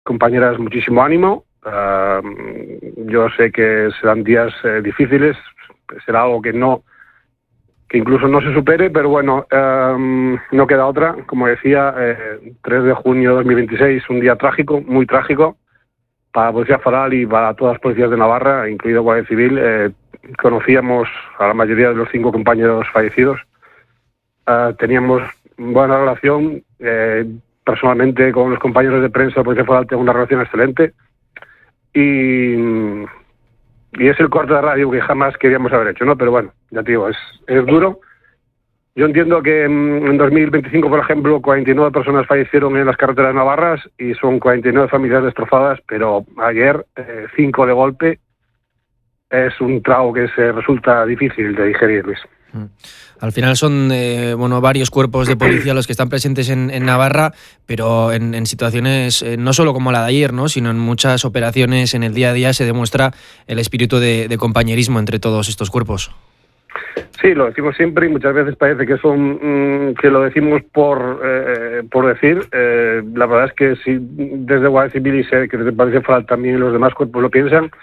compañeras, muchísimo ánimo. Yo sé que serán días difíciles, será algo que incluso no se supere, pero bueno, no queda otra. Como decía, 3 de junio de 2026, un día trágico, muy trágico, para la Policía Foral y para todas las policías de Navarra, incluido Guardia Civil. Conocíamos a la mayoría de los 5 compañeros fallecidos. Teníamos buena relación. Personalmente, con los compañeros de prensa de la Policía Foral tengo una relación excelente. Y es el corte de radio que jamás queríamos haber hecho, ¿no? Pero bueno, ya te digo, es duro. Yo entiendo que en 2025, por ejemplo, 49 personas fallecieron en las carreteras navarras y son 49 familias destrozadas, pero ayer 5 de golpe es un trago que se resulta difícil de digerir, Luis. Al final son varios cuerpos de policía los que están presentes en Navarra, pero en situaciones no solo como la de ayer, ¿no?, sino en muchas operaciones en el día a día se demuestra el espíritu de compañerismo entre todos estos cuerpos. Sí, lo decimos siempre y muchas veces parece que que lo decimos por decir. La verdad es que si desde Guardia Civil y sé que desde Policía Foral también los demás cuerpos lo piensan,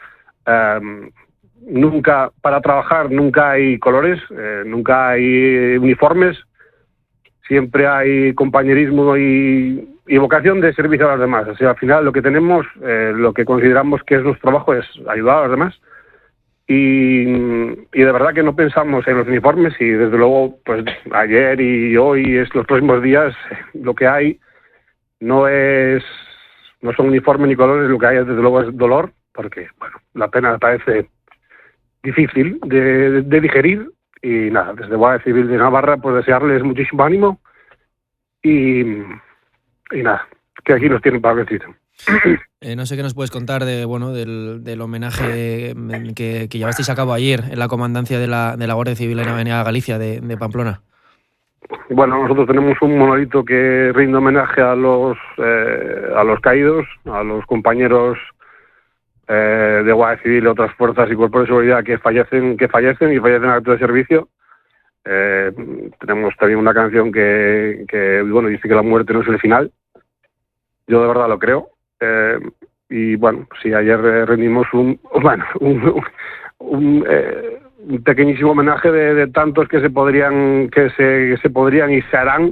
nunca, para trabajar nunca hay colores, nunca hay uniformes, siempre hay compañerismo y vocación de servicio a los demás. O sea, al final lo que tenemos, lo que consideramos que es nuestro trabajo es ayudar a los demás. Y de verdad que no pensamos en los uniformes y desde luego pues ayer y hoy los próximos días lo que hay no son uniformes ni colores, lo que hay desde luego es dolor, porque bueno, la pena me parece difícil de digerir. Y nada, desde Guardia Civil de Navarra pues desearles muchísimo ánimo y nada, que aquí nos tienen para el necesitan. No sé qué nos puedes contar del homenaje que llevasteis a cabo ayer en la comandancia de la Guardia Civil en Avenida Galicia de Pamplona. Bueno, nosotros tenemos un monolito que rinde homenaje a los caídos, a los compañeros de Guardia Civil y otras fuerzas y cuerpos de seguridad que fallecen en acto de servicio. Tenemos también una canción que dice que la muerte no es el final. Yo de verdad lo creo. Y bueno, sí, ayer rendimos un pequeñísimo homenaje de tantos que se podrían y se harán,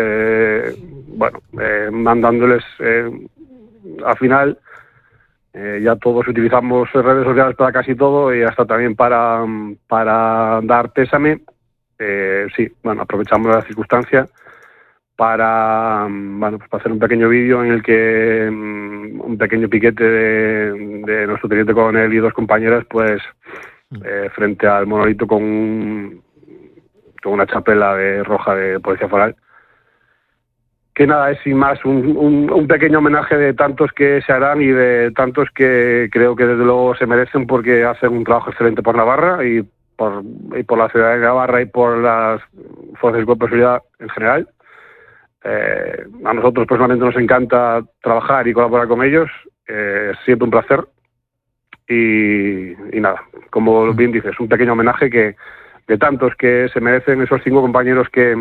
mandándoles al final. Ya todos utilizamos redes sociales para casi todo y hasta también para dar pésame. Aprovechamos la circunstancia para hacer un pequeño vídeo en el que un pequeño piquete de nuestro teniente coronel y 2 compañeras frente al monolito con una chapela roja de Policía Foral, que nada, es sin más un pequeño homenaje de tantos que se harán y de tantos que creo que desde luego se merecen porque hacen un trabajo excelente por Navarra y por la ciudad de Navarra y por las fuerzas y cuerpos de seguridad en general. A nosotros personalmente nos encanta trabajar y colaborar con ellos, es siempre un placer y nada, como bien dices, un pequeño homenaje de tantos que se merecen esos 5 compañeros que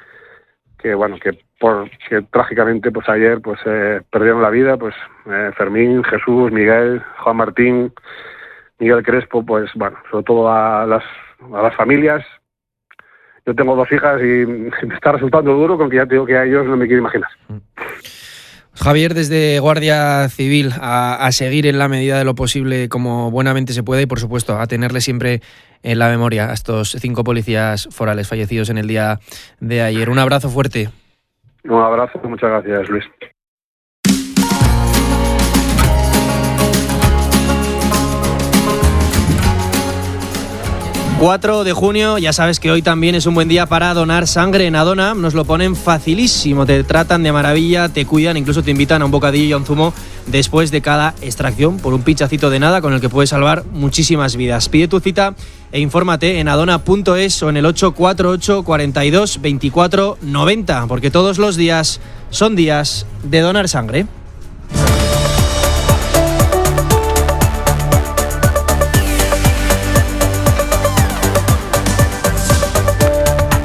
trágicamente ayer perdieron la vida, Fermín, Jesús, Miguel, Juan Martín, Miguel Crespo, sobre todo a las familias. Yo tengo 2 hijas y me está resultando duro, con que ya te digo que a ellos no me quiero imaginar. Javier, desde Guardia Civil, a seguir en la medida de lo posible como buenamente se puede y, por supuesto, a tenerle siempre en la memoria a estos 5 policías forales fallecidos en el día de ayer. Un abrazo fuerte. Un abrazo, muchas gracias, Luis. ...4 de junio, ya sabes que hoy también es un buen día para donar sangre. En Adona nos lo ponen facilísimo, te tratan de maravilla, te cuidan, incluso te invitan a un bocadillo y a un zumo después de cada extracción por un pinchacito de nada con el que puedes salvar muchísimas vidas. Pide tu cita e infórmate en adona.es o en el 848 42 24 90, porque todos los días son días de donar sangre.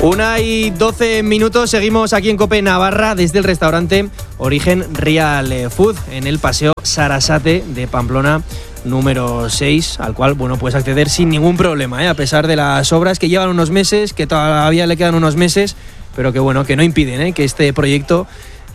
1:12, seguimos aquí en COPE Navarra desde el restaurante Origen Real Food en el Paseo Sarasate de Pamplona número 6, al cual puedes acceder sin ningún problema, a pesar de las obras que llevan unos meses, que todavía le quedan unos meses, pero que no impiden que este proyecto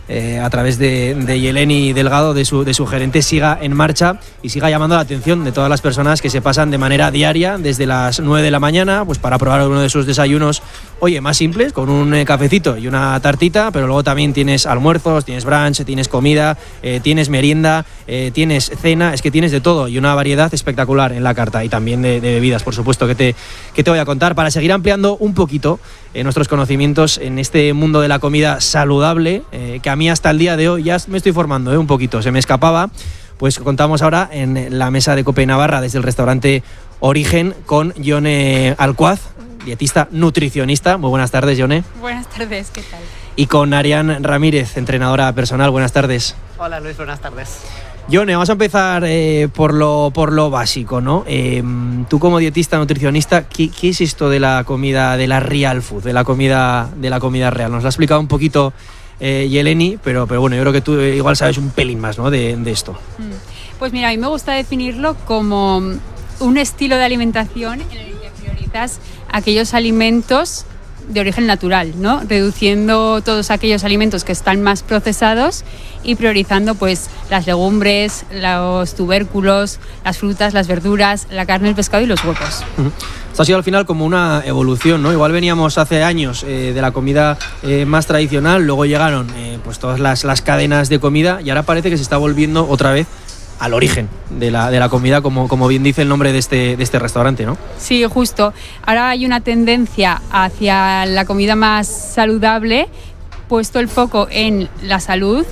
a través de Yeleni Delgado, de su gerente, siga en marcha y siga llamando la atención de todas las personas que se pasan de manera diaria desde las 9 de la mañana pues para probar uno de sus desayunos, más simples, con un cafecito y una tartita, pero luego también tienes almuerzos, tienes brunch, tienes comida, tienes merienda, tienes cena, es que tienes de todo y una variedad espectacular en la carta, y también de bebidas, por supuesto, que te voy a contar para seguir ampliando un poquito nuestros conocimientos en este mundo de la comida saludable, que a mí hasta el día de hoy ya me estoy formando un poquito, se me escapaba. Pues contamos ahora en la mesa de COPE Navarra desde el restaurante Origen con Yone Alcuaz, dietista nutricionista. Muy buenas tardes, Yone. Buenas tardes, ¿qué tal? Y con Arián Ramírez, entrenadora personal. Buenas tardes. Hola Luis, buenas tardes. Yone, vamos a empezar por lo básico, ¿no? Tú como dietista nutricionista, ¿qué es esto de la comida, de la real food, de la comida real? Nos lo ha explicado un poquito Yeleni, pero bueno, yo creo que tú igual sabes un pelín más, ¿no?, de esto. Pues mira, a mí me gusta definirlo como un estilo de alimentación en el que priorizas aquellos alimentos de origen natural, ¿no? Reduciendo todos aquellos alimentos que están más procesados y priorizando pues las legumbres, los tubérculos, las frutas, las verduras, la carne, el pescado y los huevos. Esto ha sido al final como una evolución, ¿no? Igual veníamos hace años de la comida más tradicional, luego llegaron pues todas las cadenas de comida y ahora parece que se está volviendo otra vez al origen de la comida, como bien dice el nombre de este restaurante, ¿no? Sí, justo. Ahora hay una tendencia hacia la comida más saludable, puesto el foco en la salud,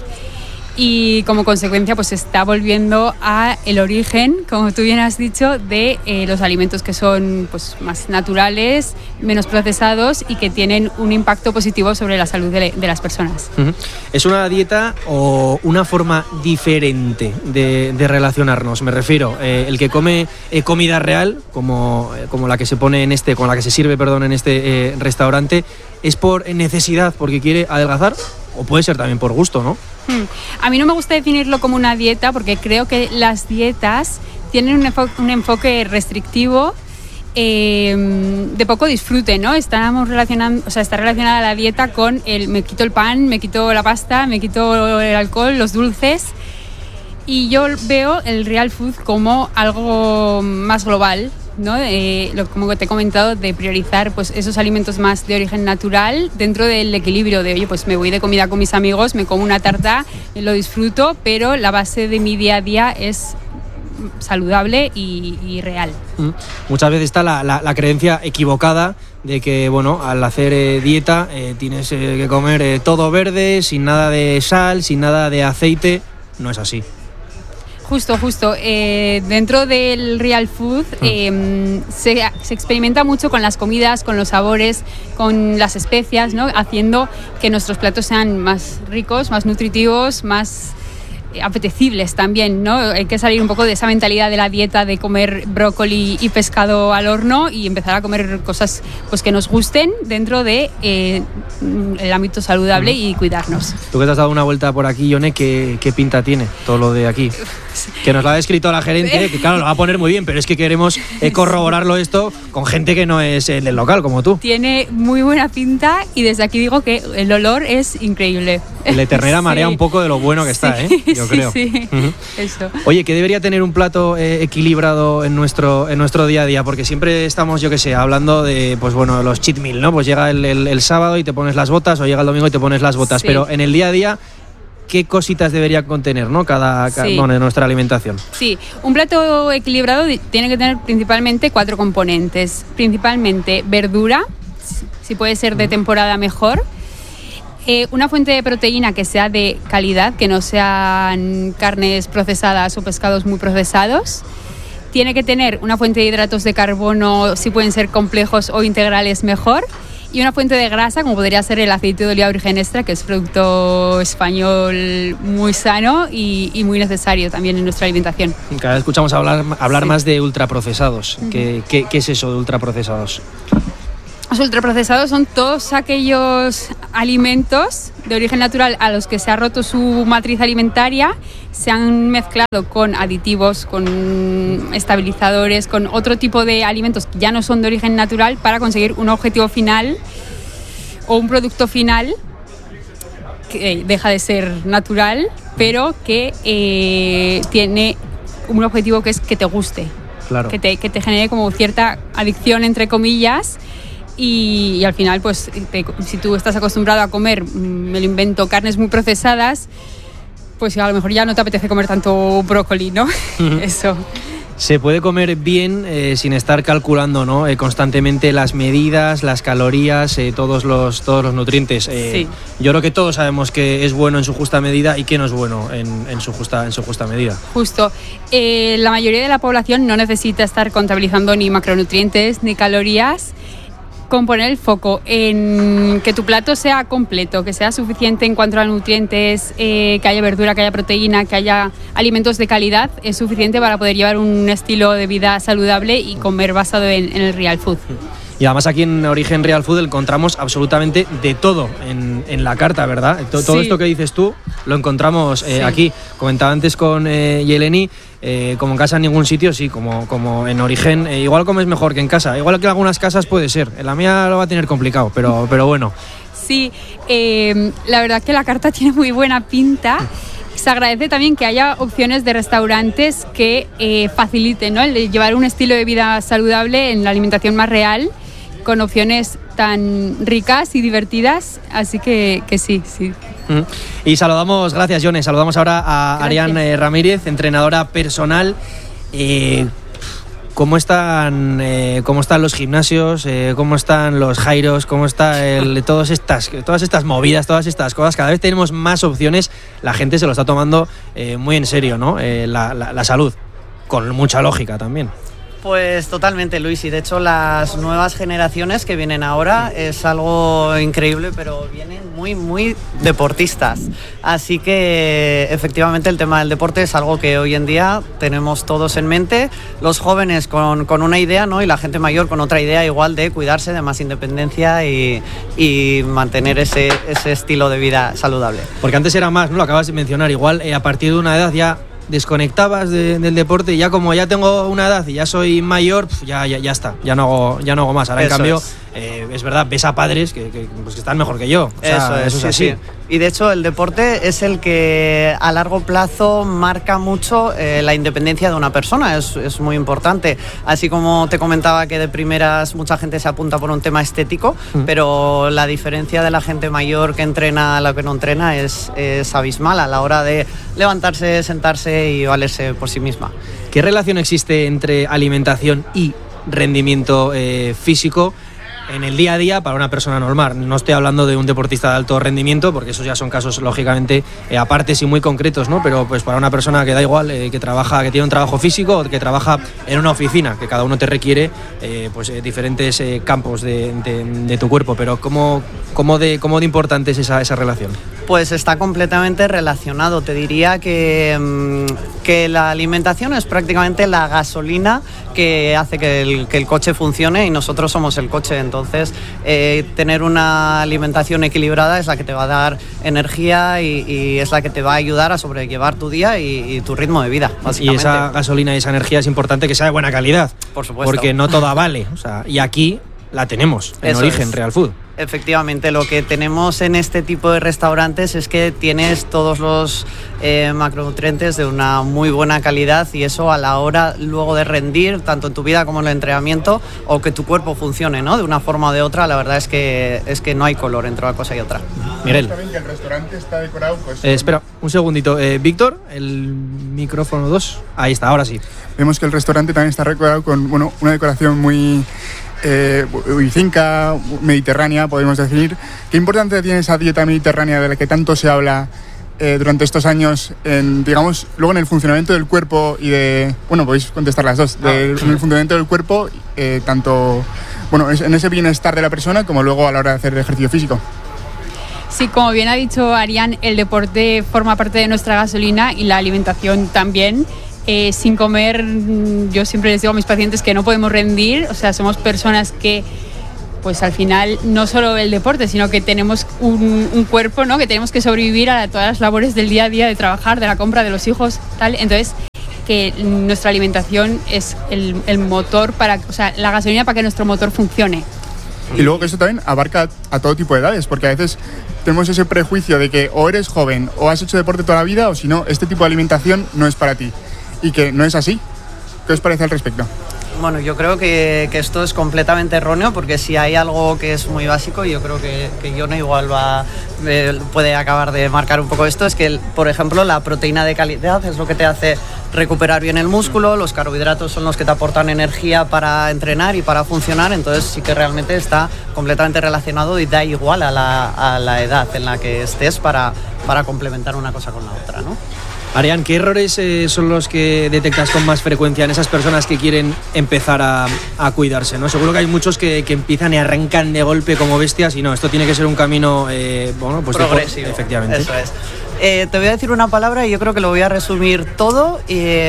y como consecuencia pues se está volviendo a el origen, como tú bien has dicho, de los alimentos que son pues más naturales, menos procesados y que tienen un impacto positivo sobre la salud de las personas. ¿Es una dieta o una forma diferente de relacionarnos? Me refiero, el que come comida real, como la que se pone como la que se sirve, en este restaurante, ¿es por necesidad, porque quiere adelgazar? O puede ser también por gusto, ¿no? A mí no me gusta definirlo como una dieta, porque creo que las dietas tienen un enfoque restrictivo, de poco disfrute, ¿no? Está relacionada la dieta con me quito el pan, me quito la pasta, me quito el alcohol, los dulces. Y yo veo el real food como algo más global, ¿no? Como te he comentado, de priorizar pues esos alimentos más de origen natural dentro del equilibrio de, pues me voy de comida con mis amigos, me como una tarta, lo disfruto, pero la base de mi día a día es saludable y real. Muchas veces está la creencia equivocada de que, al hacer dieta tienes que comer todo verde, sin nada de sal, sin nada de aceite. No es así. Justo. Dentro del real food se experimenta mucho con las comidas, con los sabores, con las especias, ¿no? Haciendo que nuestros platos sean más ricos, más nutritivos, más apetecibles también, ¿no? Hay que salir un poco de esa mentalidad de la dieta de comer brócoli y pescado al horno y empezar a comer cosas pues que nos gusten dentro de el ámbito saludable y cuidarnos. Tú que te has dado una vuelta por aquí, Yone, ¿qué pinta tiene todo lo de aquí? Que nos lo ha descrito la gerente, que claro, lo va a poner muy bien, pero es que queremos corroborarlo esto con gente que no es del local, como tú. Tiene muy buena pinta y desde aquí digo que el olor es increíble. La ternera marea un poco de lo bueno que está, yo creo. Sí, eso. Oye, ¿qué debería tener un plato equilibrado en nuestro día a día? Porque siempre estamos, hablando de, los cheat meal, ¿no? Pues llega el sábado y te pones las botas, o llega el domingo y te pones las botas, pero en el día a día, ¿qué cositas debería contener, ¿no? cada nuestra alimentación? Sí, un plato equilibrado tiene que tener principalmente 4 componentes. Principalmente verdura, si puede ser de temporada mejor. Una fuente de proteína que sea de calidad, que no sean carnes procesadas o pescados muy procesados. Tiene que tener una fuente de hidratos de carbono, si pueden ser complejos o integrales, mejor. Y una fuente de grasa, como podría ser el aceite de oliva virgen extra, que es producto español muy sano y muy necesario también en nuestra alimentación. Cada vez escuchamos hablar más de ultraprocesados. ¿Qué es eso de ultraprocesados? Los ultraprocesados son todos aquellos alimentos de origen natural a los que se ha roto su matriz alimentaria, se han mezclado con aditivos, con estabilizadores, con otro tipo de alimentos que ya no son de origen natural para conseguir un objetivo final o un producto final que deja de ser natural, pero que tiene un objetivo que es que te guste, claro. que te genere como cierta adicción, entre comillas, y al final, pues, si tú estás acostumbrado a comer, me lo invento, carnes muy procesadas, pues a lo mejor ya no te apetece comer tanto brócoli, ¿no? Eso. Se puede comer bien sin estar calculando, ¿no? Constantemente las medidas, las calorías, todos los nutrientes. Sí. Yo creo que todos sabemos que es bueno en su justa medida y que no es bueno en su justa medida. Justo. La mayoría de la población no necesita estar contabilizando ni macronutrientes ni calorías. Con poner el foco en que tu plato sea completo, que sea suficiente en cuanto a nutrientes, que haya verdura, que haya proteína, que haya alimentos de calidad, es suficiente para poder llevar un estilo de vida saludable y comer basado en el real food. Y además aquí en Origen Real Food encontramos absolutamente de todo en la carta, ¿verdad? Todo Sí. esto que dices tú lo encontramos Sí. aquí. Comentaba antes con Yeleni, como en casa en ningún sitio, sí, como en Origen, igual comes mejor que en casa. Igual que en algunas casas puede ser. En la mía lo va a tener complicado, pero bueno. Sí, la verdad que la carta tiene muy buena pinta. Se agradece también que haya opciones de restaurantes que faciliten, ¿no?, el de llevar un estilo de vida saludable en la alimentación más real, con opciones tan ricas y divertidas, así que sí. Y saludamos, gracias Jones, saludamos ahora a Gracias. Arián Ramírez, entrenadora personal. ¿Cómo están los gimnasios? ¿Cómo están los jairos? ¿Cómo está todas estas movidas, todas estas cosas? Cada vez tenemos más opciones, la gente se lo está tomando muy en serio, ¿no? La salud, con mucha lógica también. Pues totalmente, Luis, y de hecho las nuevas generaciones que vienen ahora es algo increíble, pero vienen muy deportistas. Así que efectivamente el tema del deporte es algo que hoy en día tenemos todos en mente, los jóvenes con una idea, ¿no?, y la gente mayor con otra idea igual de cuidarse, de más independencia y mantener ese estilo de vida saludable. Porque antes era más, ¿no? Lo acabas de mencionar, igual a partir de una edad ya desconectabas del deporte y ya como ya tengo una edad y ya soy mayor, ya está, ya no hago más. Ahora en cambio es verdad, ves a padres que están mejor que yo. O sea, eso es así. Sí. Y de hecho el deporte es el que a largo plazo marca mucho la independencia de una persona, es muy importante. Así como te comentaba que de primeras mucha gente se apunta por un tema estético, pero la diferencia de la gente mayor que entrena a la que no entrena es abismal a la hora de levantarse, sentarse y valerse por sí misma. ¿Qué relación existe entre alimentación y rendimiento físico en el día a día para una persona normal? No estoy hablando de un deportista de alto rendimiento, porque esos ya son casos lógicamente apartes y muy concretos, ¿no? Pero pues para una persona que da igual, que trabaja, que tiene un trabajo físico o que trabaja en una oficina, que cada uno te requiere diferentes campos de tu cuerpo. Pero ¿cómo de importante es esa relación? Pues está completamente relacionado. Te diría que la alimentación es prácticamente la gasolina que hace que el coche funcione, y nosotros somos el coche. Entonces, tener una alimentación equilibrada es la que te va a dar energía y es la que te va a ayudar a sobrellevar tu día y tu ritmo de vida, básicamente. Y esa gasolina y esa energía es importante que sea de buena calidad. Por supuesto. Porque no toda vale. O sea, y aquí la tenemos en Eso Origen es. Real Food. Efectivamente, lo que tenemos en este tipo de restaurantes es que tienes todos los macronutrientes de una muy buena calidad, y eso a la hora luego de rendir, tanto en tu vida como en el entrenamiento, o que tu cuerpo funcione, ¿no?, de una forma o de otra, la verdad es que no hay color entre una cosa y otra. Miguel. También que el restaurante está decorado pues, Espera, un segundito. Víctor, el micrófono 2. Ahí está, ahora sí. Vemos que el restaurante también está decorado con una decoración muy finca, mediterránea, podemos decir. ¿Qué importancia tiene esa dieta mediterránea de la que tanto se habla durante estos años, luego en el funcionamiento del cuerpo y podéis contestar las dos, en el funcionamiento del cuerpo, tanto en ese bienestar de la persona como luego a la hora de hacer ejercicio físico? Sí, como bien ha dicho Arián, el deporte forma parte de nuestra gasolina y la alimentación también. Sin comer, yo siempre les digo a mis pacientes que no podemos rendir, o sea, somos personas que pues al final no solo el deporte, sino que tenemos un cuerpo, ¿no? Que tenemos que sobrevivir a todas las labores del día a día, de trabajar, de la compra, de los hijos, tal. Entonces, que nuestra alimentación es el motor o sea, la gasolina para que nuestro motor funcione. Y luego que esto también abarca a todo tipo de edades, porque a veces tenemos ese prejuicio de que o eres joven o has hecho deporte toda la vida, o si no, este tipo de alimentación no es para ti. Y que no es así. ¿Qué os parece al respecto? Bueno, yo creo que esto es completamente erróneo, porque si hay algo que es muy básico, y yo creo que Yone igual puede acabar de marcar un poco esto, es que, por ejemplo, la proteína de calidad es lo que te hace recuperar bien el músculo, los carbohidratos son los que te aportan energía para entrenar y para funcionar, entonces sí que realmente está completamente relacionado y da igual a la edad en la que estés para complementar una cosa con la otra, ¿no? Arián, ¿qué errores son los que detectas con más frecuencia en esas personas que quieren empezar a cuidarse, ¿no? Seguro que hay muchos que empiezan y arrancan de golpe como bestias, y no, esto tiene que ser un camino pues progresivo. Efectivamente. Eso es. Te voy a decir una palabra y yo creo que lo voy a resumir todo,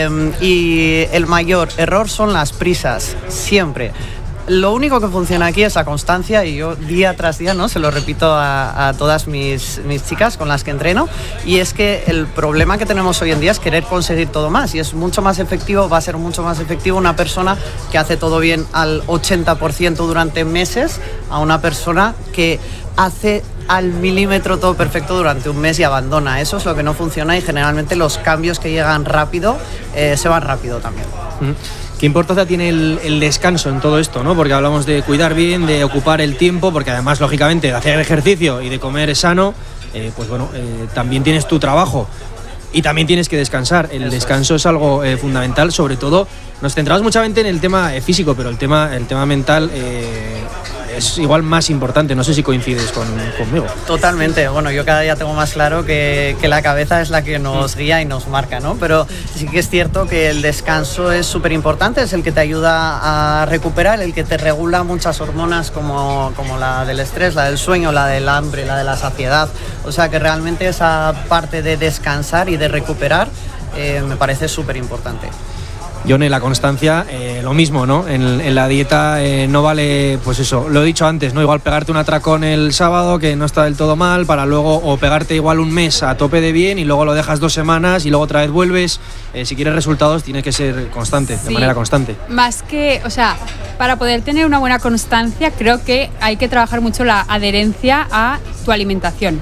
y el mayor error son las prisas, siempre. Lo único que funciona aquí es la constancia, y yo día tras día, ¿no?, se lo repito a todas mis chicas con las que entreno, y es que el problema que tenemos hoy en día es querer conseguir todo más, y es mucho más efectivo, va a ser mucho más efectivo una persona que hace todo bien al 80% durante meses a una persona que hace al milímetro todo perfecto durante un mes y abandona. Eso es lo que no funciona, y generalmente los cambios que llegan rápido se van rápido también. ¿Qué importancia tiene el descanso en todo esto, ¿no? Porque hablamos de cuidar bien, de ocupar el tiempo, porque además, lógicamente, de hacer ejercicio y de comer sano, pues bueno, también tienes tu trabajo y también tienes que descansar. El descanso es algo fundamental, sobre todo. Nos centramos muchamente en el tema físico, pero el tema mental es igual más importante. No sé si coincides conmigo. Totalmente. Bueno, yo cada día tengo más claro que la cabeza es la que nos guía y nos marca, ¿no? Pero sí que es cierto que el descanso es súper importante, es el que te ayuda a recuperar, el que te regula muchas hormonas como la del estrés, la del sueño, la del hambre, la de la saciedad. O sea que realmente esa parte de descansar y de recuperar me parece súper importante. Yone, la constancia, lo mismo, ¿no? En la dieta no vale, pues eso, lo he dicho antes, ¿no? Igual pegarte un atracón el sábado, que no está del todo mal, para luego, o pegarte igual un mes a tope de bien y luego lo dejas 2 semanas y luego otra vez vuelves. Si quieres resultados, tienes que ser constante, de manera constante. Más que, o sea, para poder tener una buena constancia, creo que hay que trabajar mucho la adherencia a tu alimentación.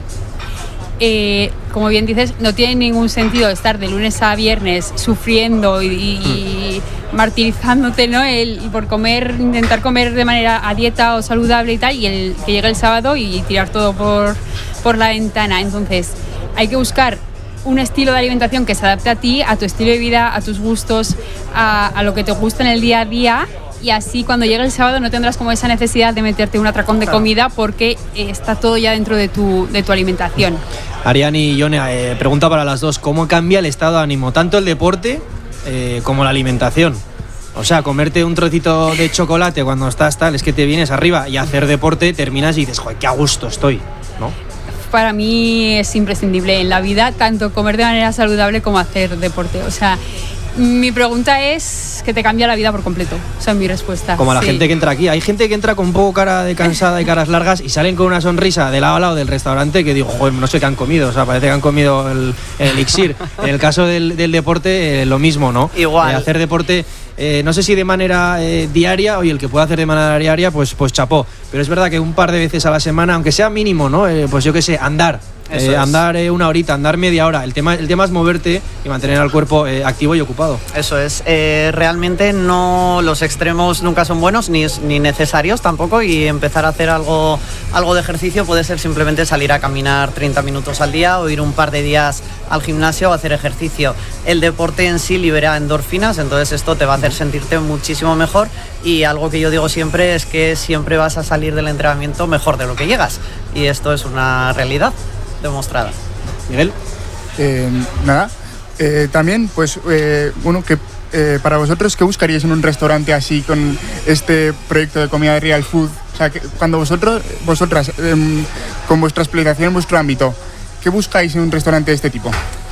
Como bien dices, no tiene ningún sentido estar de lunes a viernes sufriendo y martirizándote, ¿no? Por intentar comer de manera a dieta o saludable y tal, y que llegue el sábado y tirar todo por la ventana. Entonces, hay que buscar un estilo de alimentación que se adapte a ti, a tu estilo de vida, a tus gustos, a lo que te gusta en el día a día. Y así cuando llegue el sábado no tendrás como esa necesidad de meterte un atracón de comida, porque está todo ya dentro de tu alimentación. Arián y Yone, pregunta para las dos: ¿cómo cambia el estado de ánimo, tanto el deporte como la alimentación? O sea, comerte un trocito de chocolate cuando estás tal, es que te vienes arriba, y hacer deporte terminas y dices, joder, qué a gusto estoy, ¿no? Para mí es imprescindible en la vida tanto comer de manera saludable como hacer deporte. O sea, mi pregunta es que te cambia la vida por completo. O sea, mi respuesta. Como la gente que entra aquí. Hay gente que entra con un poco cara de cansada y caras largas y salen con una sonrisa de lado a lado del restaurante que digo, joder, no sé qué han comido. O sea, parece que han comido el elixir. En el caso del deporte, lo mismo, ¿no? Igual. Hacer deporte, no sé si de manera diaria, oye, el que pueda hacer de manera diaria, pues chapó. Pero es verdad que un par de veces a la semana, aunque sea mínimo, ¿no? Pues yo qué sé, andar. Andar una horita, andar media hora. El tema es moverte y mantener al cuerpo activo y ocupado. Eso es. Realmente no, los extremos nunca son buenos ni necesarios tampoco, y empezar a hacer algo de ejercicio puede ser simplemente salir a caminar 30 minutos al día o ir un par de días al gimnasio o hacer ejercicio. El deporte en sí libera endorfinas, entonces esto te va a hacer sentirte muchísimo mejor, y algo que yo digo siempre es que siempre vas a salir del entrenamiento mejor de lo que llegas, y esto es una realidad demostrada. Miguel. Nada. También, pues, bueno, que para vosotros, ¿qué buscaríais en un restaurante así con este proyecto de comida de Real Food? O sea, que cuando vosotras, con vuestra explicación en vuestro ámbito, ¿qué buscáis en un restaurante de este tipo?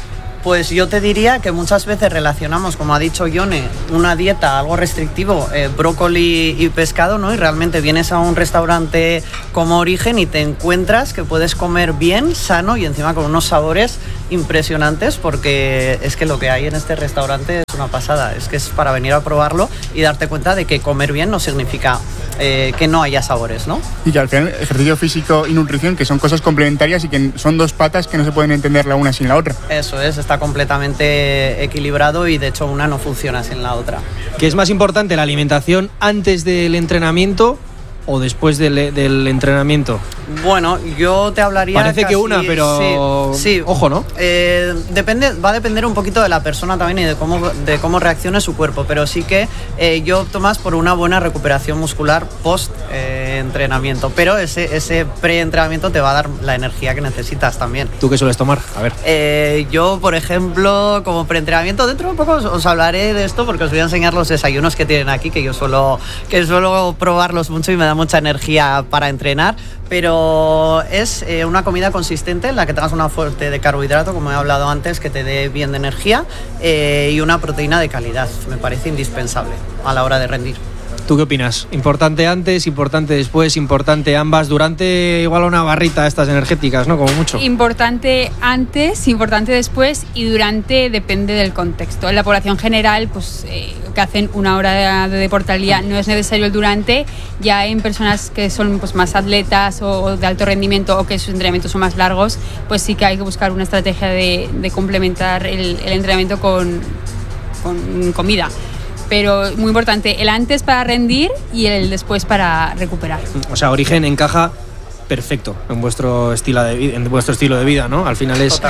Pues yo te diría que muchas veces relacionamos, como ha dicho Ione, una dieta algo restrictivo, brócoli y pescado, ¿no? Y realmente vienes a un restaurante como Origen y te encuentras que puedes comer bien, sano y encima con unos sabores impresionantes, porque es que lo que hay en este restaurante es una pasada. Es que es para venir a probarlo y darte cuenta de que comer bien no significa que no haya sabores, ¿no? Y que al final ejercicio físico y nutrición, que son cosas complementarias y que son dos patas que no se pueden entender la una sin la otra. Eso es, está completamente equilibrado y de hecho una no funciona sin la otra. ¿Qué es más importante, la alimentación antes del entrenamiento o después del entrenamiento? Bueno, yo te hablaría... Parece casi, que una, pero sí. Ojo, ¿no? Va a depender un poquito de la persona también y de cómo reaccione su cuerpo, pero sí que yo opto más por una buena recuperación muscular post entrenamiento, pero ese pre-entrenamiento te va a dar la energía que necesitas también. ¿Tú qué sueles tomar? A ver. Yo, por ejemplo, como pre-entrenamiento, dentro de un poco os hablaré de esto porque os voy a enseñar los desayunos que tienen aquí, que yo suelo probarlos mucho y me da mucha energía para entrenar, pero es una comida consistente en la que tengas una fuente de carbohidrato, como he hablado antes, que te dé bien de energía, y una proteína de calidad. Me parece indispensable a la hora de rendir. ¿Tú qué opinas? ¿Importante antes, importante después, importante ambas, durante igual una barrita estas energéticas, ¿no? Como mucho. Importante antes, importante después y durante depende del contexto. En la población general, pues que hacen una hora de deporte al día, no es necesario el durante. Ya en personas que son pues más atletas o de alto rendimiento o que sus entrenamientos son más largos, pues sí que hay que buscar una estrategia de complementar el entrenamiento con comida. Pero muy importante, el antes para rendir y el después para recuperar. O sea, Origen encaja perfecto en vuestro estilo de vida, ¿no? Al final es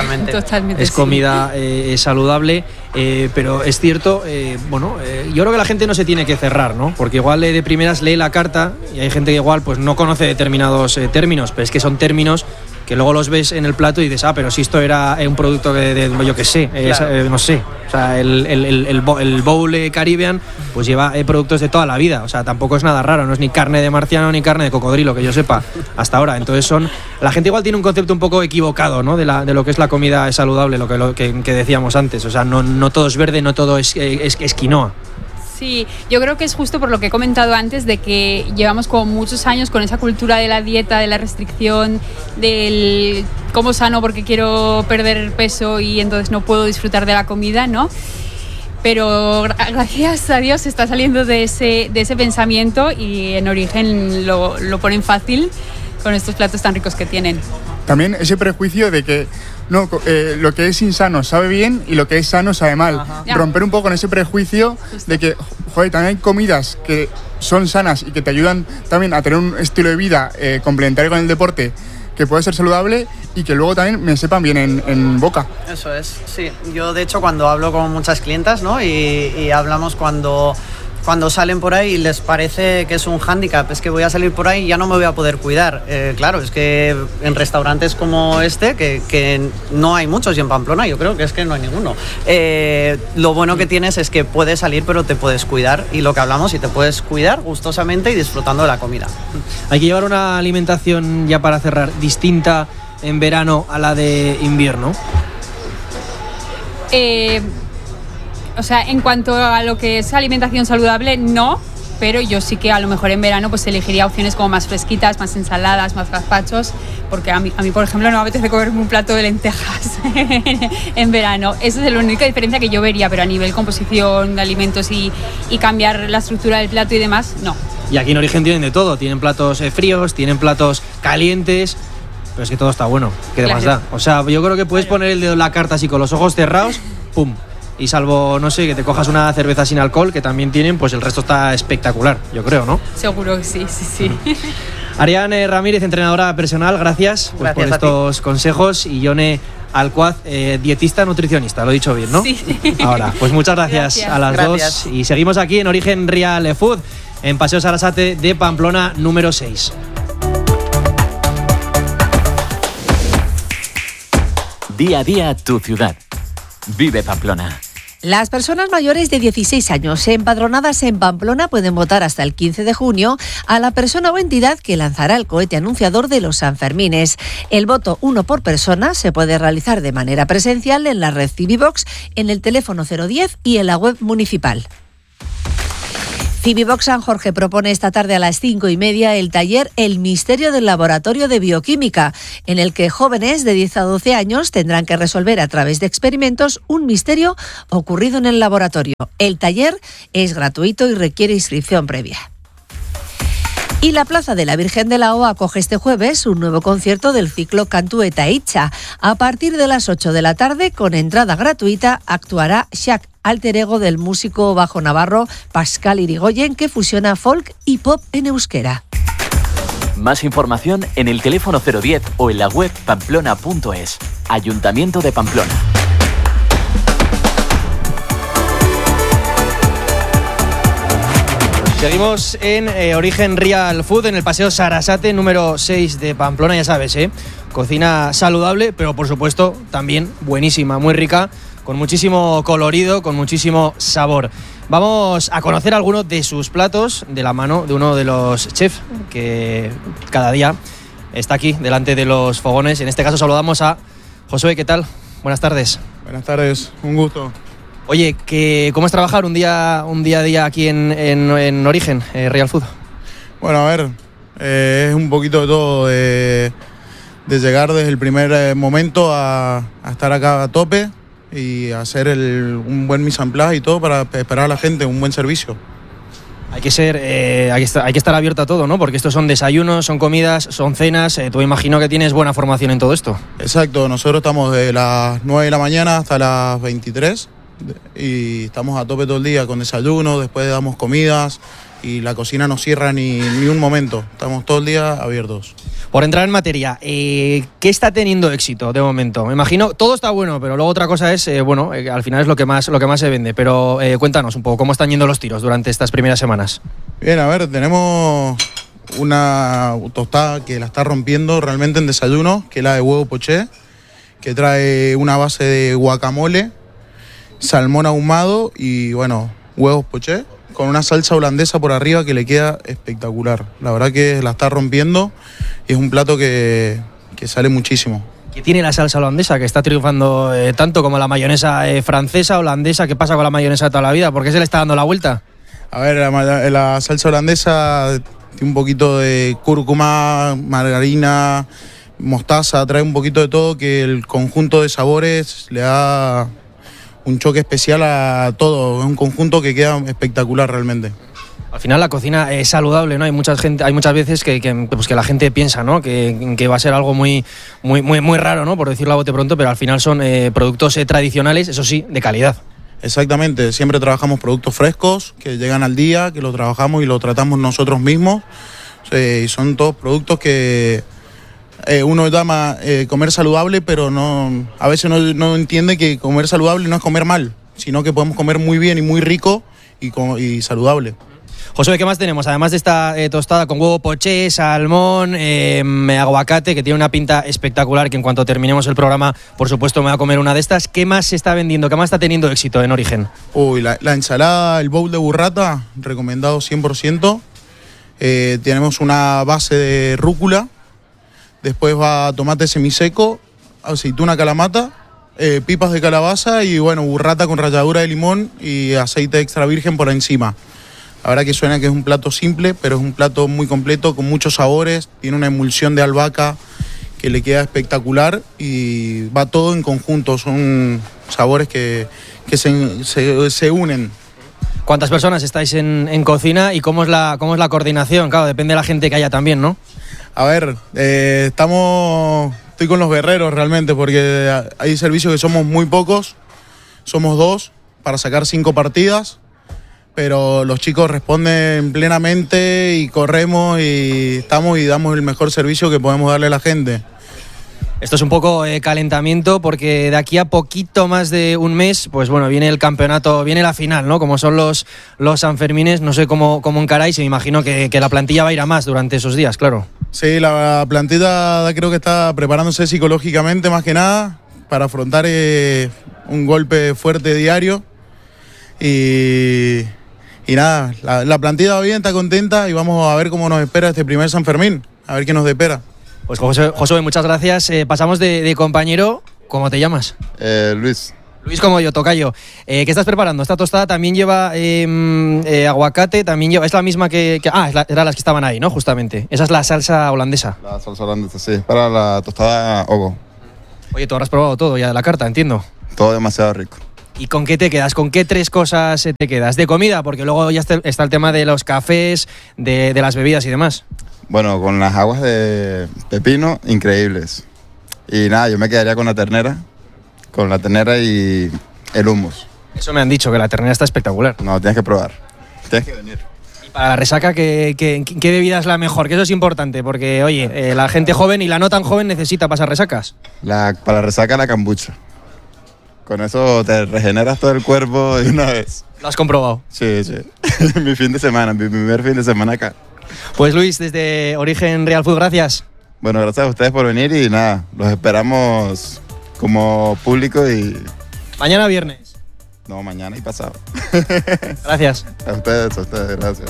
comida saludable, pero es cierto, yo creo que la gente no se tiene que cerrar, ¿no? Porque igual de primeras lee la carta y hay gente que igual pues no conoce determinados términos, pero es que son términos que luego los ves en el plato y dices, pero si esto era un producto de yo qué sé, claro. No sé. O sea, el bowl Caribbean pues lleva productos de toda la vida. O sea, tampoco es nada raro, no es ni carne de marciano ni carne de cocodrilo, que yo sepa, hasta ahora. Entonces la gente igual tiene un concepto un poco equivocado, ¿no? de lo que es la comida saludable, lo que decíamos antes. O sea, no todo es verde, no todo es quinoa. Sí, yo creo que es justo por lo que he comentado antes, de que llevamos como muchos años con esa cultura de la dieta, de la restricción, del como sano porque quiero perder peso y entonces no puedo disfrutar de la comida, ¿no? Pero gracias a Dios se está saliendo de ese pensamiento y en Origen lo ponen fácil con estos platos tan ricos que tienen. También ese prejuicio de que no, lo que es insano sabe bien y lo que es sano sabe mal. Romper un poco con ese prejuicio de que, también hay comidas que son sanas y que te ayudan también a tener un estilo de vida complementario con el deporte, que puede ser saludable y que luego también me sepan bien en boca. Eso es, sí. Yo, de hecho, cuando hablo con muchas clientas, ¿no? y hablamos cuando salen por ahí y les parece que es un hándicap, es que voy a salir por ahí y ya no me voy a poder cuidar. Claro, es que en restaurantes como este, que no hay muchos, y en Pamplona yo creo que es que no hay ninguno. Lo bueno que tienes es que puedes salir pero te puedes cuidar, y lo que hablamos, y te puedes cuidar gustosamente y disfrutando de la comida. Hay que llevar una alimentación, ya para cerrar, distinta en verano a la de invierno. O sea, en cuanto a lo que es alimentación saludable, no, pero yo sí que a lo mejor en verano pues elegiría opciones como más fresquitas, más ensaladas, más gazpachos, porque a mí, por ejemplo, no me apetece comerme un plato de lentejas en verano. Esa es la única diferencia que yo vería, pero a nivel composición de alimentos y cambiar la estructura del plato y demás, no. Y aquí en Origen tienen de todo, tienen platos fríos, tienen platos calientes, pero es que todo está bueno, ¿qué más da? O sea, yo creo que puedes poner el dedo en la carta así con los ojos cerrados, ¡pum! Y salvo, no sé, que te cojas una cerveza sin alcohol, que también tienen, pues el resto está espectacular, yo creo, ¿no? Seguro que sí. Ariane Ramírez, entrenadora personal, gracias por estos consejos. Y Ione Alcuaz, dietista nutricionista, lo he dicho bien, ¿no? Sí. Ahora, pues muchas gracias a las dos. Y seguimos aquí en Origen Real Food, en Paseo Sarasate de Pamplona número 6. Día a día tu ciudad. Vive Pamplona. Las personas mayores de 16 años empadronadas en Pamplona pueden votar hasta el 15 de junio a la persona o entidad que lanzará el cohete anunciador de los Sanfermines. El voto, uno por persona, se puede realizar de manera presencial en la red Civivox, en el teléfono 010 y en la web municipal. Civivox San Jorge propone esta tarde a las 5:30 el taller El misterio del laboratorio de bioquímica, en el que jóvenes de 10 a 12 años tendrán que resolver a través de experimentos un misterio ocurrido en el laboratorio. El taller es gratuito y requiere inscripción previa. Y la Plaza de la Virgen de la O acoge este jueves un nuevo concierto del ciclo Cantu eta Hitza. A partir de las 8 de la tarde, con entrada gratuita, actuará Shak, alter ego del músico bajo navarro Pascal Irigoyen, que fusiona folk y pop en euskera. Más información en el teléfono 010 o en la web pamplona.es. Ayuntamiento de Pamplona. Seguimos en Origen Real Food, en el Paseo Sarasate, número 6 de Pamplona, ya sabes, cocina saludable, pero por supuesto también buenísima, muy rica, con muchísimo colorido, con muchísimo sabor. Vamos a conocer algunos de sus platos de la mano de uno de los chefs que cada día está aquí delante de los fogones. En este caso saludamos a Josué, ¿qué tal? Buenas tardes. Buenas tardes, un gusto. Oye, ¿cómo es trabajar un día a día aquí en Origen Real Food? Bueno, a ver, es un poquito de todo, de llegar desde el primer momento a estar acá a tope y hacer un buen mise en place y todo para esperar a la gente, un buen servicio. Hay que estar abierto a todo, ¿no? Porque estos son desayunos, son comidas, son cenas. Tú me imagino que tienes buena formación en todo esto. Exacto, nosotros estamos de las 9 de la mañana hasta las 23 y estamos a tope todo el día con desayuno, después damos comidas y la cocina no cierra ni un momento, estamos todo el día abiertos. Por entrar en materia, ¿qué está teniendo éxito de momento? Me imagino, todo está bueno, pero luego otra cosa es, al final es lo que más se vende, pero cuéntanos un poco, ¿cómo están yendo los tiros durante estas primeras semanas? Bien, a ver, tenemos una tostada que la está rompiendo realmente en desayuno, que es la de huevo poché, que trae una base de guacamole, salmón ahumado y bueno, huevos poché con una salsa holandesa por arriba que le queda espectacular. La verdad que la está rompiendo y es un plato que sale muchísimo. ¿Qué tiene la salsa holandesa que está triunfando tanto como la mayonesa francesa, holandesa? ¿Qué pasa con la mayonesa de toda la vida? ¿Por qué se le está dando la vuelta? A ver, la salsa holandesa tiene un poquito de cúrcuma, margarina, mostaza, trae un poquito de todo que el conjunto de sabores le da un choque especial a todo, es un conjunto que queda espectacular realmente. Al final la cocina es saludable, ¿no? Hay muchas veces que la gente piensa, ¿no? que va a ser algo muy raro, ¿no? Por decirlo a bote pronto, pero al final son productos tradicionales, eso sí, de calidad. Exactamente, siempre trabajamos productos frescos que llegan al día, que los trabajamos y los tratamos nosotros mismos. Y son todos productos que uno llama comer saludable, pero a veces no entiende que comer saludable no es comer mal, sino que podemos comer muy bien y muy rico y saludable. José, ¿qué más tenemos? Además de esta tostada con huevo poché, salmón, aguacate, que tiene una pinta espectacular, que en cuanto terminemos el programa, por supuesto, me voy a comer una de estas. ¿Qué más se está vendiendo? ¿Qué más está teniendo éxito en Origen? Uy, la ensalada, el bowl de burrata, recomendado 100%. Tenemos una base de rúcula. Después va tomate semiseco, aceituna calamata, pipas de calabaza y bueno, burrata con ralladura de limón y aceite extra virgen por encima. La verdad que suena que es un plato simple, pero es un plato muy completo, con muchos sabores, tiene una emulsión de albahaca que le queda espectacular y va todo en conjunto, son sabores que se unen. ¿Cuántas personas estáis en cocina y cómo es la coordinación? Claro, depende de la gente que haya también, ¿no? A ver, estoy con los guerreros realmente porque hay servicios que somos muy pocos, somos 2 para sacar 5 partidas, pero los chicos responden plenamente y corremos y estamos y damos el mejor servicio que podemos darle a la gente. Esto es un poco calentamiento porque de aquí a poquito más de un mes, pues bueno, viene el campeonato, viene la final, ¿no? Como son los Sanfermines, no sé cómo encaráis y me imagino que la plantilla va a ir a más durante esos días, claro. Sí, la plantilla creo que está preparándose psicológicamente más que nada para afrontar un golpe fuerte diario Y nada, la plantilla va bien, está contenta y vamos a ver cómo nos espera este primer San Fermín, a ver qué nos depara. Pues Josué, muchas gracias. Pasamos de compañero. ¿Cómo te llamas? Luis. Luis, como yo, tocayo. ¿Qué estás preparando? Esta tostada también lleva aguacate, también lleva... Es la misma que eran las que estaban ahí, ¿no? Justamente. Esa es la salsa holandesa. La salsa holandesa, sí. Para la tostada Ogo. Oye, tú habrás probado todo ya de la carta, entiendo. Todo demasiado rico. ¿Y con qué te quedas? ¿Con qué 3 cosas te quedas? ¿De comida? Porque luego ya está el tema de los cafés, de las bebidas y demás. Bueno, con las aguas de pepino, increíbles. Y nada, yo me quedaría con la ternera y el hummus. Eso me han dicho, que la ternera está espectacular. No, tienes que probar. Tienes que venir. Y para la resaca, ¿qué bebida es la mejor? Que eso es importante, porque, oye, la gente joven y la no tan joven necesita pasar resacas. Para la resaca, la kombucha. Con eso te regeneras todo el cuerpo de una vez. ¿Lo has comprobado? Sí. Mi primer fin de semana acá. Pues Luis, desde Origen Real Food, gracias. Bueno, gracias a ustedes por venir y nada, los esperamos como público y... Mañana viernes. No, mañana y pasado. Gracias. A ustedes, gracias.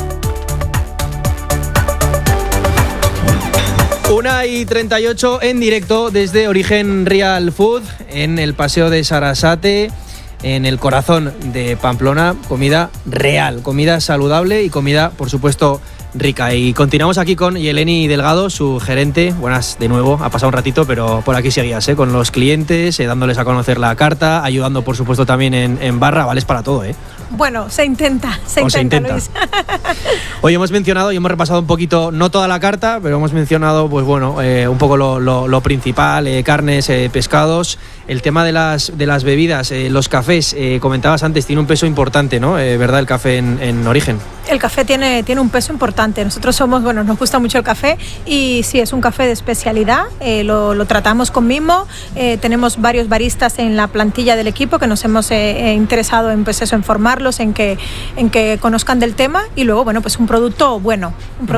1:38 en directo desde Origen Real Food, en el Paseo de Sarasate, en el corazón de Pamplona. Comida real, comida saludable y comida, por supuesto, rica. Y continuamos aquí con Yeleni Delgado, su gerente. Buenas de nuevo, ha pasado un ratito, pero por aquí seguías, con los clientes, dándoles a conocer la carta, ayudando, por supuesto, también en barra. Vales para todo, Bueno, se intenta, Luis. Hoy hemos mencionado y hemos repasado un poquito, no toda la carta, pero hemos mencionado, pues bueno, un poco lo principal, carnes, pescados. El tema de las bebidas, los cafés, comentabas antes, tiene un peso importante, ¿no? ¿Verdad? El café en Origen. El café tiene un peso importante. Nosotros nos gusta mucho el café y sí, es un café de especialidad. Lo tratamos con mimo. Tenemos varios baristas en la plantilla del equipo que nos hemos interesado en formarlos, en que conozcan del tema y luego, bueno, pues un producto bueno.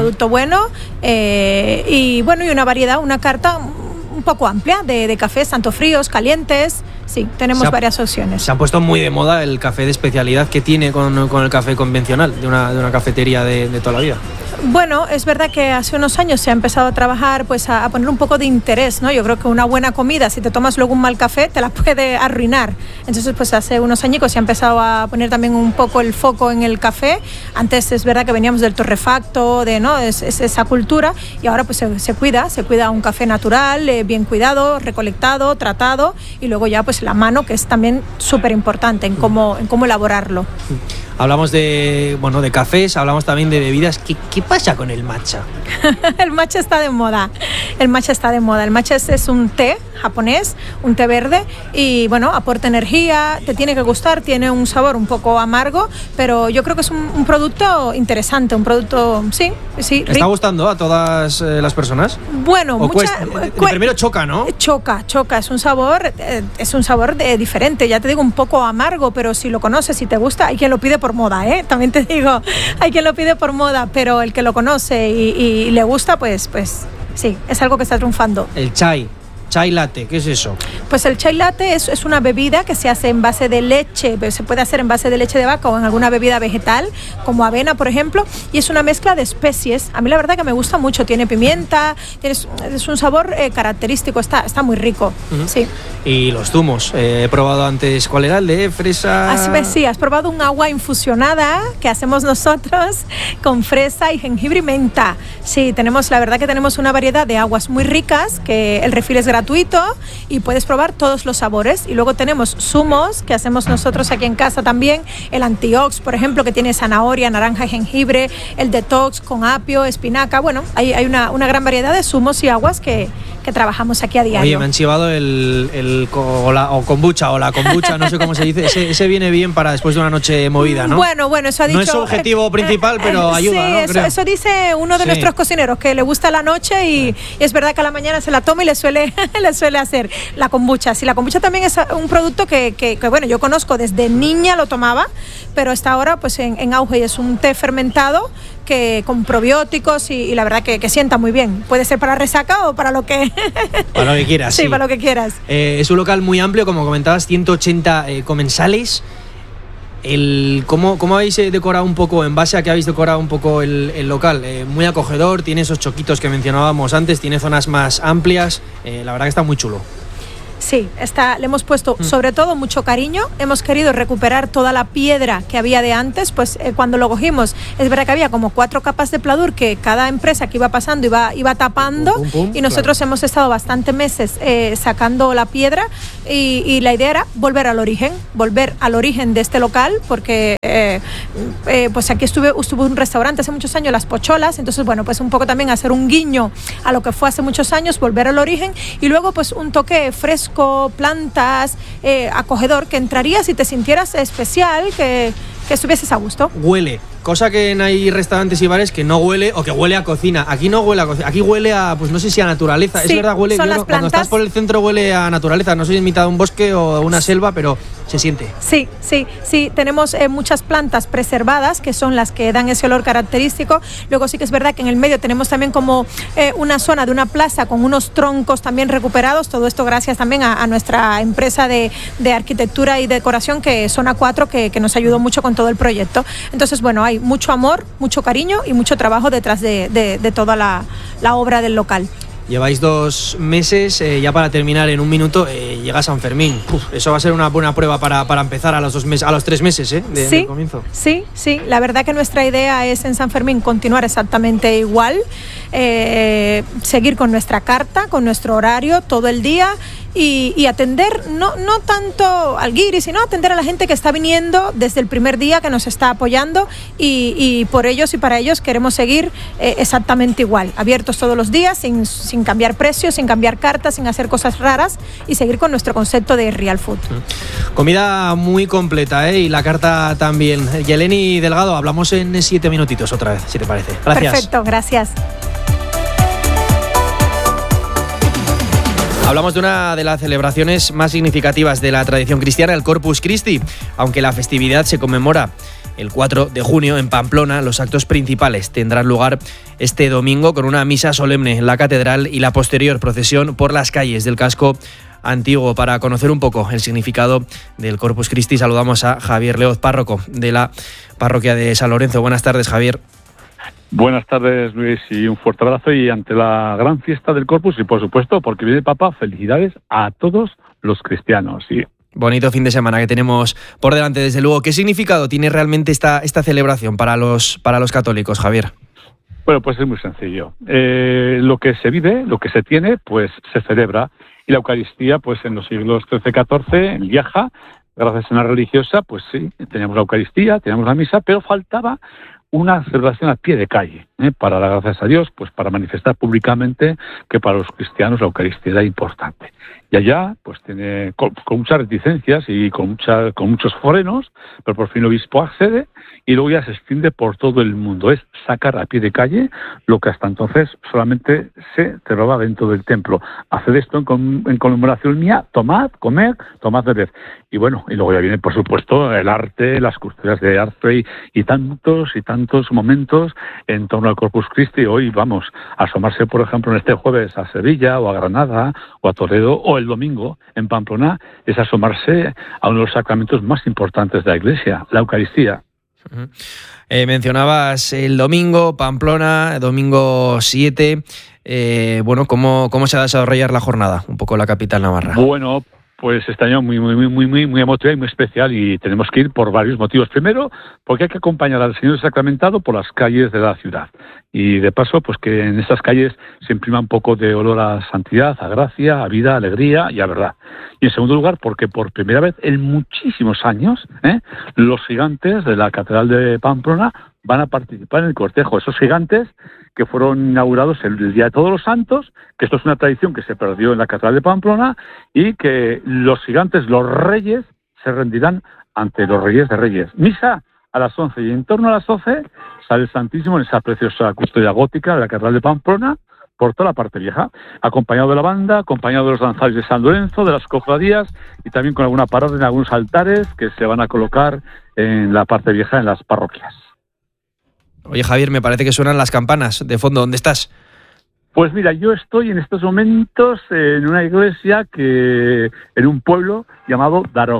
Y una variedad, una carta un poco amplia de cafés, tanto fríos, calientes. Sí, tenemos varias opciones. Se han puesto muy de moda el café de especialidad que tiene con el café convencional de una cafetería de toda la vida. Bueno, es verdad que hace unos años se ha empezado a trabajar, pues a poner un poco de interés, ¿no? Yo creo que una buena comida, si te tomas luego un mal café, te la puede arruinar. Entonces, pues hace unos añicos se ha empezado a poner también un poco el foco en el café. Antes es verdad que veníamos del torrefacto, es esa cultura, y ahora pues se cuida un café natural, bien cuidado, recolectado, tratado, y luego ya pues la mano, que es también súper importante en cómo elaborarlo. Hablamos de cafés, hablamos también de bebidas. ¿Qué pasa con el matcha? El matcha está de moda. El matcha es un té japonés, un té verde, y bueno, aporta energía, te tiene que gustar, tiene un sabor un poco amargo, pero yo creo que es un producto interesante, un producto, sí. ¿Está gustando a todas las personas? Bueno, primero choca, ¿no? Choca, es un sabor diferente, ya te digo, un poco amargo, pero si lo conoces, si te gusta, hay quien lo pide por moda, también te digo, hay quien lo pide por moda, pero el que lo conoce y le gusta, pues sí, es algo que está triunfando. El chai latte, ¿qué es eso? Pues el chai latte es una bebida que se hace en base de leche, se puede hacer en base de leche de vaca o en alguna bebida vegetal, como avena, por ejemplo, y es una mezcla de especies. A mí la verdad que me gusta mucho, tiene pimienta, es un sabor característico, está muy rico. Uh-huh. Sí. Y los zumos, he probado antes, ¿cuál era? El de fresa. Sí, has probado un agua infusionada que hacemos nosotros con fresa y jengibre y menta. Sí, la verdad que tenemos una variedad de aguas muy ricas, que el refill es gratuito y puedes probar todos los sabores. Y luego tenemos zumos que hacemos nosotros aquí en casa también, el antiox, por ejemplo, que tiene zanahoria, naranja y jengibre, el detox con apio, espinaca. Bueno, hay una gran variedad de zumos y aguas que trabajamos aquí a diario. Oye, me han chivado el kombucha o la kombucha, no sé cómo se dice. Ese viene bien para después de una noche movida, ¿no? Bueno, eso ha dicho. No es su objetivo principal, pero ayuda, sí, ¿no? Eso dice uno de nuestros cocineros, que le gusta la noche y es verdad que a la mañana se la toma y le suele hacer la kombucha. Sí, la kombucha también es un producto que bueno, yo conozco desde niña, lo tomaba, pero está ahora pues en auge, y es un té fermentado con probióticos y la verdad que sienta muy bien. Puede ser para resaca o para lo que... Para lo que quieras. Sí, para lo que quieras. Es un local muy amplio, como comentabas, 180 comensales. ¿Cómo habéis decorado un poco, en base a que habéis decorado un poco el local? Muy acogedor, tiene esos choquitos que mencionábamos antes, tiene zonas más amplias, la verdad que está muy chulo. Sí, le hemos puesto sobre todo mucho cariño, hemos querido recuperar toda la piedra que había de antes, pues cuando lo cogimos es verdad que había como 4 capas de pladur que cada empresa que iba pasando iba tapando, y nosotros hemos estado bastantes meses sacando la piedra y la idea era volver al origen de este local, porque pues aquí estuvo un restaurante hace muchos años, Las Pocholas, entonces bueno, pues un poco también hacer un guiño a lo que fue hace muchos años, volver al origen, y luego pues un toque fresco, plantas, acogedor, que entrarías y te sintieras especial, que estuvieses a gusto. Huele, cosa que hay restaurantes y bares que no huele, o que huele a cocina. Aquí no huele a cocina, aquí huele a, pues no sé si a naturaleza. Sí, es verdad, huele, cuando estás por el centro huele a naturaleza, no sé si en mitad de un bosque o una selva, pero se siente. Sí, tenemos muchas plantas preservadas, que son las que dan ese olor característico. Luego sí que es verdad que en el medio tenemos también como una zona de una plaza con unos troncos también recuperados, todo esto gracias también a nuestra empresa de arquitectura y decoración, que es Zona 4, que nos ayudó mucho con todo el proyecto. Entonces bueno, hay mucho amor, mucho cariño y mucho trabajo detrás de toda la obra del local. Lleváis 2 meses, ya para terminar en un minuto, llega San Fermín. Eso va a ser una buena prueba para empezar a los 3 meses del comienzo. Sí, la verdad que nuestra idea es en San Fermín continuar exactamente igual, seguir con nuestra carta, con nuestro horario todo el día, y atender no tanto al guiri, sino atender a la gente que está viniendo desde el primer día, que nos está apoyando, y por ellos y para ellos queremos seguir exactamente igual, abiertos todos los días, sin cambiar precios, sin cambiar cartas, sin hacer cosas raras, y seguir con nuestro concepto de Real Food. Comida muy completa, y la carta también. Yeleni Delgado, hablamos en 7 minutitos otra vez, si te parece. Gracias. Perfecto, gracias. Hablamos de una de las celebraciones más significativas de la tradición cristiana, el Corpus Christi. Aunque la festividad se conmemora el 4 de junio en Pamplona, los actos principales tendrán lugar este domingo con una misa solemne en la catedral y la posterior procesión por las calles del casco antiguo. Para conocer un poco el significado del Corpus Christi, saludamos a Javier Leoz, párroco de la parroquia de San Lorenzo. Buenas tardes, Javier. Buenas tardes, Luis, y un fuerte abrazo. Y ante la gran fiesta del Corpus, y por supuesto, porque viene el Papa, felicidades a todos los cristianos. Sí. Bonito fin de semana que tenemos por delante, desde luego. ¿Qué significado tiene realmente esta celebración para los católicos, Javier? Bueno, pues es muy sencillo. Lo que se vive, lo que se tiene, pues se celebra. Y la Eucaristía, pues en los siglos XIII-XIV, en Lieja, gracias a una religiosa, pues sí, teníamos la Eucaristía, teníamos la misa, pero faltaba una celebración a pie de calle, para dar gracias a Dios, pues para manifestar públicamente que para los cristianos la Eucaristía era importante. Y allá, pues tiene con muchas reticencias y con muchos frenos, pero por fin el obispo accede y luego ya se extiende por todo el mundo. Es sacar a pie de calle lo que hasta entonces solamente se celebraba dentro del templo. Haced esto en conmemoración mía, tomad, comed, tomad, bebed. Y bueno, y luego ya viene, por supuesto, el arte, las custodias de arte y tantos momentos en torno al Corpus Christi. Hoy vamos a asomarse, por ejemplo, en este jueves a Sevilla o a Granada o a Toledo, o el domingo en Pamplona, es asomarse a uno de los sacramentos más importantes de la Iglesia, la Eucaristía. Mencionabas el domingo, Pamplona, domingo 7. Bueno, ¿cómo se va a desarrollar la jornada? Un poco la capital navarra. Bueno, pues este año muy emotivo y muy especial, y tenemos que ir por varios motivos. Primero, porque hay que acompañar al Señor sacramentado por las calles de la ciudad. Y de paso, pues que en estas calles se imprima un poco de olor a santidad, a gracia, a vida, a alegría y a verdad. Y en segundo lugar, porque por primera vez en muchísimos años, los gigantes de la Catedral de Pamplona van a participar en el cortejo. Esos gigantes que fueron inaugurados el Día de Todos los Santos, que esto es una tradición que se perdió en la Catedral de Pamplona, y que los gigantes, los reyes, se rendirán ante los reyes de reyes. Misa a las 11, y en torno a las 12 sale el Santísimo en esa preciosa custodia gótica de la Catedral de Pamplona por toda la parte vieja, acompañado de la banda, acompañado de los danzarios de San Lorenzo, de las cofradías, y también con alguna parada en algunos altares que se van a colocar en la parte vieja en las parroquias. Oye, Javier, me parece que suenan las campanas de fondo. ¿Dónde estás? Pues mira, yo estoy en estos momentos en una iglesia en un pueblo llamado Daroca.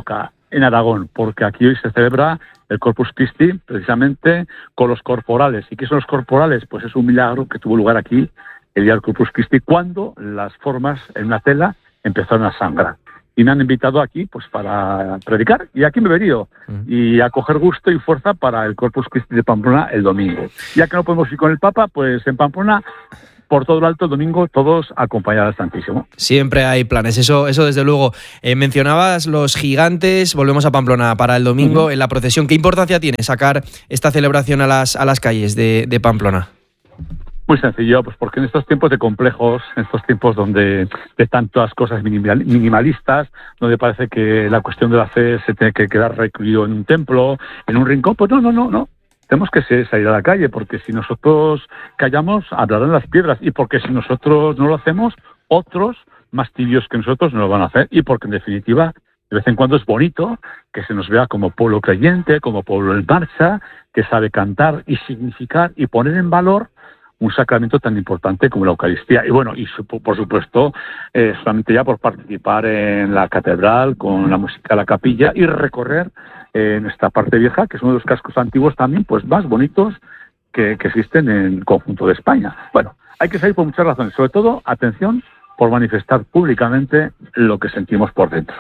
en Aragón, porque aquí hoy se celebra el Corpus Christi, precisamente con los corporales. ¿Y qué son los corporales? Pues es un milagro que tuvo lugar aquí el día del Corpus Christi, cuando las formas en una tela empezaron a sangrar. Y me han invitado aquí pues para predicar, y aquí me he venido, y a coger gusto y fuerza para el Corpus Christi de Pamplona el domingo. Ya que no podemos ir con el Papa, pues en Pamplona, por todo lo alto el domingo, todos acompañados al Santísimo. Siempre hay planes, eso desde luego. Mencionabas los gigantes, volvemos a Pamplona para el domingo en la procesión. ¿Qué importancia tiene sacar esta celebración a las calles de Pamplona? Muy sencillo, pues porque en estos tiempos de complejos, en estos tiempos donde de tantas cosas minimalistas, donde parece que la cuestión de la fe se tiene que quedar recluido en un templo, en un rincón, pues no. Tenemos que salir a la calle, porque si nosotros callamos, hablarán las piedras, y porque si nosotros no lo hacemos, otros más tibios que nosotros no lo van a hacer, y porque en definitiva, de vez en cuando es bonito que se nos vea como pueblo creyente, como pueblo en marcha, que sabe cantar y significar y poner en valor un sacramento tan importante como la Eucaristía. Y bueno, y por supuesto, solamente ya por participar en la catedral, con la música de la capilla, y recorrer nuestra parte vieja, que es uno de los cascos antiguos también, pues más bonitos que existen en el conjunto de España. Bueno, hay que salir por muchas razones, sobre todo, atención, por manifestar públicamente lo que sentimos por dentro.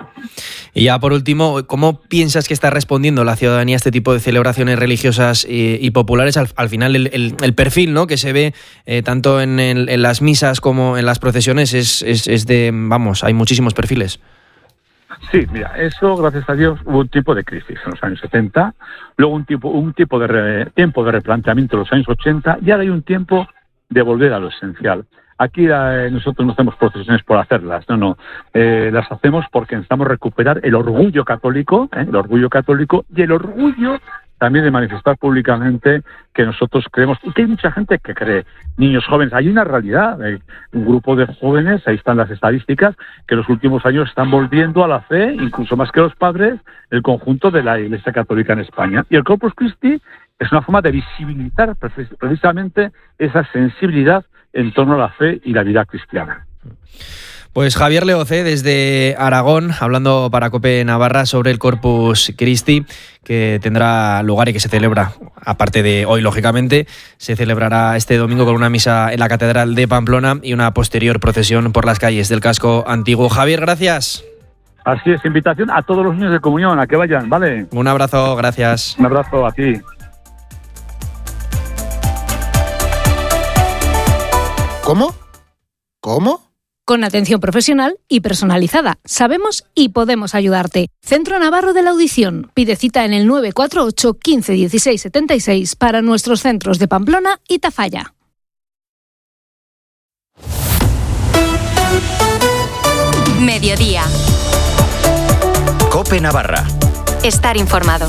Y ya por último, ¿cómo piensas que está respondiendo la ciudadanía a este tipo de celebraciones religiosas y populares? Al final el perfil, ¿no?, que se ve tanto en las misas como en las procesiones es de, vamos, hay muchísimos perfiles. Sí, mira, eso, gracias a Dios, hubo un tiempo de crisis en los años 70, luego un tiempo de replanteamiento en los años 80, y ahora hay un tiempo de volver a lo esencial. Aquí nosotros no hacemos procesiones por hacerlas, no. Las hacemos porque necesitamos recuperar el orgullo católico y el orgullo también de manifestar públicamente que nosotros creemos, y que hay mucha gente que cree, niños jóvenes. Hay una realidad, un grupo de jóvenes, ahí están las estadísticas, que en los últimos años están volviendo a la fe, incluso más que los padres, el conjunto de la Iglesia Católica en España. Y el Corpus Christi es una forma de visibilizar precisamente esa sensibilidad en torno a la fe y la vida cristiana. Pues Javier Leoz, desde Aragón, hablando para COPE Navarra sobre el Corpus Christi, que tendrá lugar y que se celebra, aparte de hoy, lógicamente, se celebrará este domingo con una misa en la Catedral de Pamplona y una posterior procesión por las calles del casco antiguo. Javier, gracias. Así es, invitación a todos los niños de comunión a que vayan, ¿vale? Un abrazo, gracias. Un abrazo a ti. ¿Cómo? Con atención profesional y personalizada. Sabemos y podemos ayudarte. Centro Navarro de la Audición. Pide cita en el 948 15 16 76 para nuestros centros de Pamplona y Tafalla. Mediodía. COPE Navarra. Estar informado.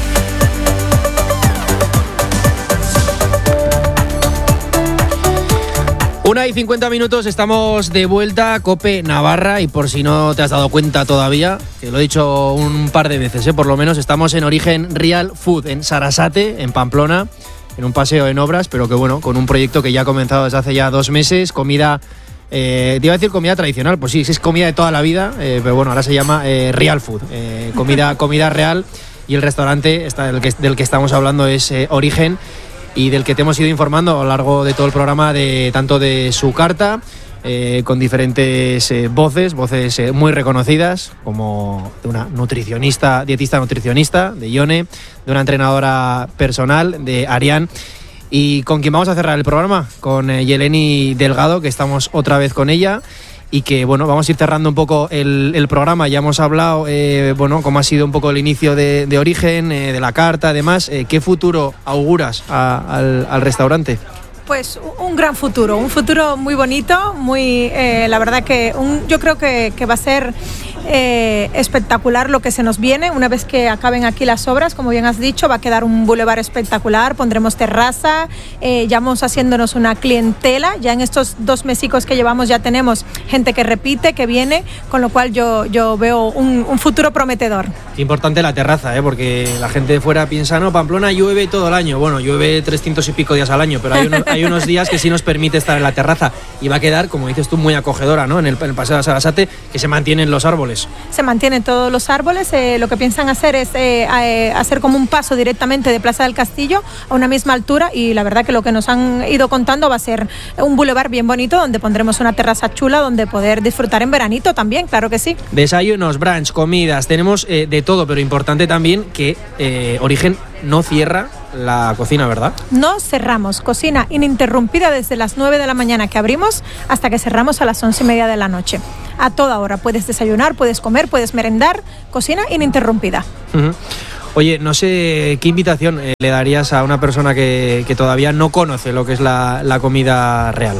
1:50, estamos de vuelta, COPE Navarra, y por si no te has dado cuenta todavía, que lo he dicho un par de veces, por lo menos, estamos en Origen Real Food, en Sarasate, en Pamplona, en un paseo en obras, pero que bueno, con un proyecto que ya ha comenzado desde hace ya 2 meses, comida, te iba a decir comida tradicional, pues sí, es comida de toda la vida, pero bueno, ahora se llama Real Food, comida real, y el restaurante del que estamos hablando es Origen, y del que te hemos ido informando a lo largo de todo el programa, tanto de su carta, con diferentes voces muy reconocidas, como de una dietista nutricionista, de Ione, de una entrenadora personal, de Arián, y con quien vamos a cerrar el programa, con Yeleni Delgado, que estamos otra vez con ella, y que bueno, vamos a ir cerrando un poco el programa. Ya hemos hablado, cómo ha sido un poco el inicio de Origen, de la carta, además. ¿Qué futuro auguras al restaurante? Pues un gran futuro, un futuro muy bonito, la verdad que yo creo que va a ser espectacular lo que se nos viene. Una vez que acaben aquí las obras, como bien has dicho, va a quedar un bulevar espectacular, pondremos terraza, ya vamos haciéndonos una clientela. Ya en estos 2 mesicos que llevamos ya tenemos gente que repite, que viene, con lo cual yo veo un futuro prometedor. Qué importante la terraza, porque la gente de fuera piensa, no, Pamplona llueve todo el año. Bueno, llueve 300 y pico días al año, pero hay unos días que sí nos permite estar en la terraza, y va a quedar, como dices tú, muy acogedora, ¿no? En el paseo de Sarasate, que se mantienen los árboles. árboles. Se mantienen todos los árboles. Lo que piensan hacer es hacer como un paso directamente de Plaza del Castillo a una misma altura, y la verdad que lo que nos han ido contando va a ser un bulevar bien bonito donde pondremos una terraza chula donde poder disfrutar en veranito también, claro que sí. Desayunos, brunch, comidas, tenemos de todo, pero importante también que Origen no cierra la cocina, ¿verdad? No cerramos, cocina ininterrumpida desde las 9 de la mañana que abrimos hasta que cerramos a las 11:30 de la noche. A toda hora puedes desayunar, puedes comer, puedes merendar, cocina ininterrumpida. Uh-huh. Oye, no sé qué invitación le darías a una persona que todavía no conoce lo que es la comida real.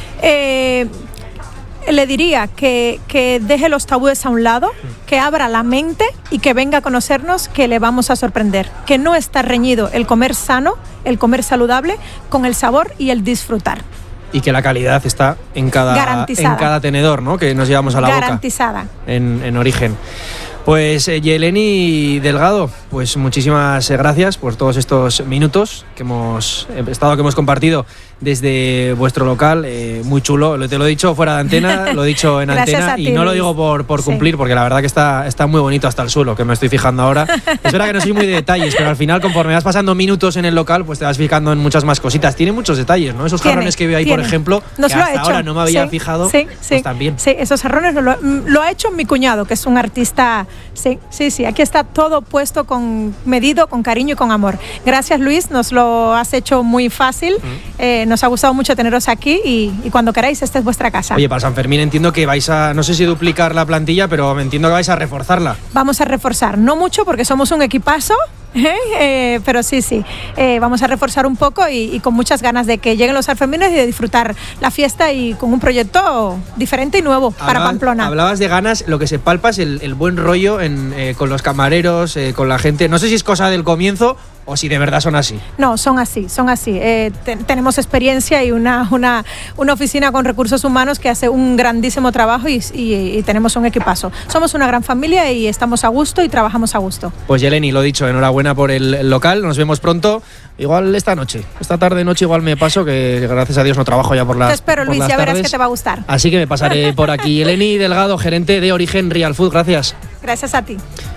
Le diría que deje los tabúes a un lado, que abra la mente y que venga a conocernos, que le vamos a sorprender. Que no está reñido el comer sano, el comer saludable, con el sabor y el disfrutar. Y que la calidad está en cada tenedor, ¿no?, que nos llevamos a la garantizada. Boca en Origen. Pues Yeleni Delgado, pues muchísimas gracias por todos estos minutos que hemos compartido desde vuestro local, muy chulo. Te lo he dicho fuera de antena, lo he dicho en antena, y no lo digo por cumplir, porque la verdad que está muy bonito hasta el suelo, que me estoy fijando ahora. Es verdad que no soy muy de detalles, pero al final, conforme vas pasando minutos en el local, pues te vas fijando en muchas más cositas. Tiene muchos detalles, ¿no? Esos jarrones que veo ahí, por ejemplo, que hasta ahora no me había fijado, pues también. Sí, esos jarrones lo ha hecho mi cuñado, que es un artista. Sí, aquí está todo puesto con medido, con cariño y con amor. Gracias, Luis, nos lo has hecho muy fácil. Nos ha gustado mucho teneros aquí y cuando queráis, esta es vuestra casa. Oye, para San Fermín entiendo que vais a, no sé si duplicar la plantilla, pero entiendo que vais a reforzarla. Vamos a reforzar, no mucho porque somos un equipazo, pero sí, vamos a reforzar un poco y con muchas ganas de que lleguen los sanfermines y de disfrutar la fiesta, y con un proyecto diferente y nuevo para Pamplona. Hablabas de ganas, lo que se palpa es el buen rollo con los camareros, con la gente. No sé si es cosa del comienzo o si de verdad son así. No, son así. Tenemos experiencia y una oficina con recursos humanos que hace un grandísimo trabajo y tenemos un equipazo. Somos una gran familia y estamos a gusto y trabajamos a gusto. Pues Yeleni, lo dicho, enhorabuena por el local, nos vemos pronto. Igual esta tarde-noche igual me paso, que gracias a Dios no trabajo ya por las tardes. Te espero, Luis, ya verás que te va a gustar. Así que me pasaré por aquí. Yeleni Delgado, gerente de Origen Real Food, gracias. Gracias a ti.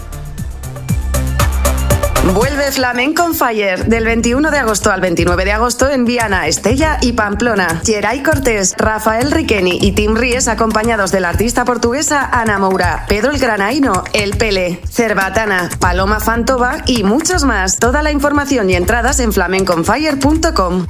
Vuelve Flamenco on Fire del 21 de agosto al 29 de agosto en Viana, Estella y Pamplona. Geray Cortés, Rafael Riqueni y Tim Ries, acompañados de la artista portuguesa Ana Moura, Pedro el Granaíno, El Pele, Cerbatana, Paloma Fantova y muchos más. Toda la información y entradas en flamenconfire.com.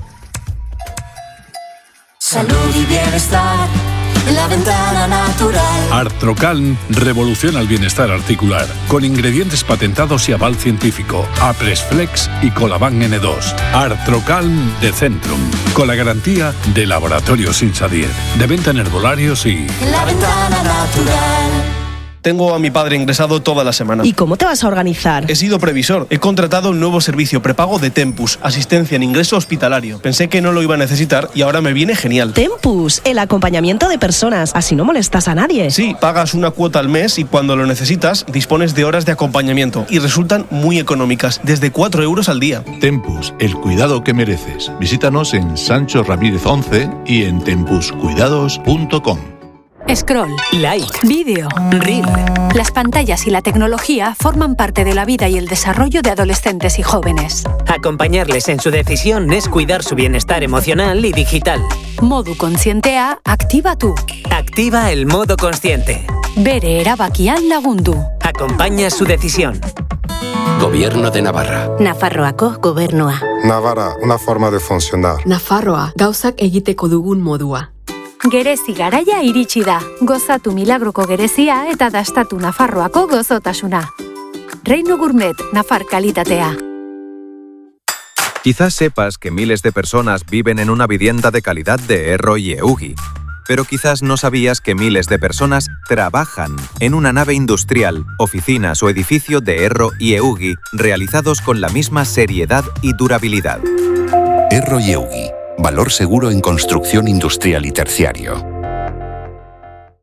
Salud y bienestar en la ventana natural. Artrocalm revoluciona el bienestar articular con ingredientes patentados y aval científico. Apresflex y Colaban N2. Artrocalm de Centrum, con la garantía de Laboratorios Insadier, de venta en herbolarios y en la ventana natural. Tengo a mi padre ingresado toda la semana. ¿Y cómo te vas a organizar? He sido previsor. He contratado el nuevo servicio prepago de Tempus, asistencia en ingreso hospitalario. Pensé que no lo iba a necesitar y ahora me viene genial. Tempus, el acompañamiento de personas. Así no molestas a nadie. Sí, pagas una cuota al mes y cuando lo necesitas dispones de horas de acompañamiento y resultan muy económicas, desde 4 euros al día. Tempus, el cuidado que mereces. Visítanos en Sancho Ramírez 11 y en tempuscuidados.com. Scroll, like, vídeo, reel. Las pantallas y la tecnología forman parte de la vida y el desarrollo de adolescentes y jóvenes. Acompañarles en su decisión es cuidar su bienestar emocional y digital. Modu Kontzientea activa tú. Activa el modo consciente. Bere erabakian lagundu. Acompaña su decisión. Gobierno de Navarra. Nafarroako gobernua. Navarra, una forma de funcionar. Nafarroa, gauzak egiteko dugun modua. Gerezi garaia iritsi da. Gozatu milagroko gerezia eta dastatu Nafarroako gozotasuna. Reino Gourmet, Nafar kalitatea. Quizás sepas que miles de personas viven en una vivienda de calidad de Erro y Eugi, pero quizás no sabías que miles de personas trabajan en una nave industrial, oficinas o edificio de Erro y Eugi realizados con la misma seriedad y durabilidad. Erro y Eugi. Valor seguro en construcción industrial y terciario.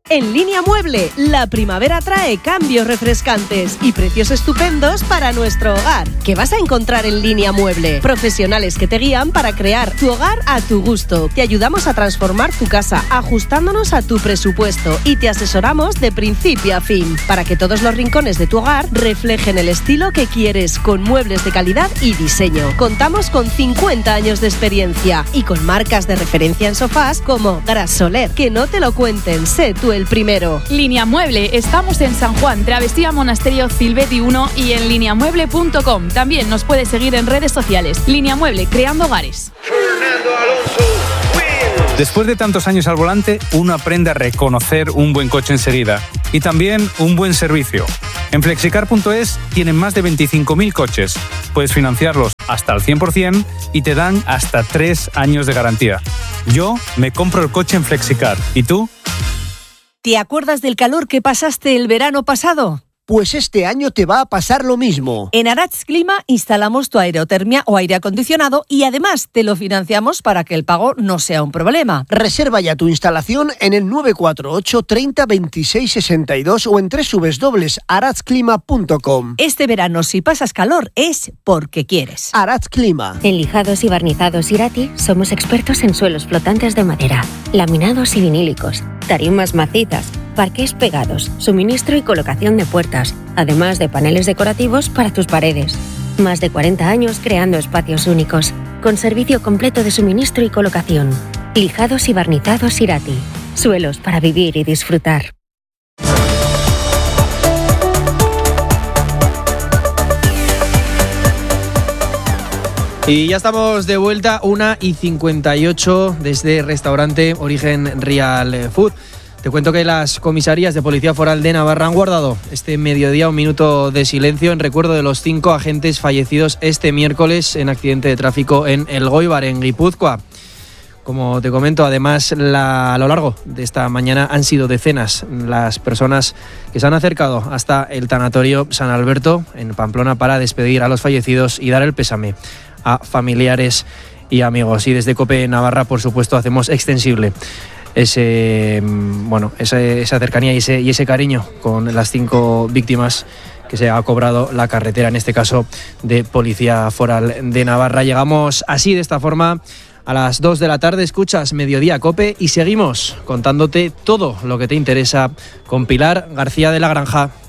En Línea Mueble, la primavera trae cambios refrescantes y precios estupendos para nuestro hogar. ¿Qué vas a encontrar en Línea Mueble? Profesionales que te guían para crear tu hogar a tu gusto. Te ayudamos a transformar tu casa ajustándonos a tu presupuesto y te asesoramos de principio a fin para que todos los rincones de tu hogar reflejen el estilo que quieres con muebles de calidad y diseño. Contamos con 50 años de experiencia y con marcas de referencia en sofás como Gras Soler. Que no te lo cuenten, sé tú el primero. Línea Mueble, estamos en San Juan, Travesía Monasterio Silvetti 1 y en lineamueble.com. También nos puedes seguir en redes sociales. Línea Mueble, creando hogares. Después de tantos años al volante, uno aprende a reconocer un buen coche enseguida y también un buen servicio. En Flexicar.es tienen más de 25.000 coches. Puedes financiarlos hasta el 100% y te dan hasta 3 años de garantía. Yo me compro el coche en Flexicar. ¿Y tú? ¿Te acuerdas del calor que pasaste el verano pasado? Pues este año te va a pasar lo mismo. En Arats Clima instalamos tu aerotermia o aire acondicionado y además te lo financiamos para que el pago no sea un problema. Reserva ya tu instalación en el 948 30 26 62 o en www.aratsclima.com. Este verano, si pasas calor, es porque quieres. Arats Clima. En lijados y barnizados Irati somos expertos en suelos flotantes de madera, laminados y vinílicos, tarimas macizas, parqués pegados, suministro y colocación de puertas, además de paneles decorativos para tus paredes. Más de 40 años creando espacios únicos, con servicio completo de suministro y colocación. Lijados y barnizados Irati. Suelos para vivir y disfrutar. Y ya estamos de vuelta, 1:58 desde restaurante Origen Real Food. Te cuento que las comisarías de Policía Foral de Navarra han guardado este mediodía un minuto de silencio en recuerdo de los 5 agentes fallecidos este miércoles en accidente de tráfico en Elgoibar, en Guipúzcoa. Como te comento, además, a lo largo de esta mañana han sido decenas las personas que se han acercado hasta el tanatorio San Alberto en Pamplona para despedir a los fallecidos y dar el pésame a familiares y amigos. Y desde COPE Navarra, por supuesto, hacemos extensible esa cercanía y ese cariño con las 5 víctimas que se ha cobrado la carretera, en este caso de Policía Foral de Navarra. Llegamos así, de esta forma, a las 2 de la tarde. Escuchas Mediodía COPE y seguimos contándote todo lo que te interesa con Pilar García de la Granja.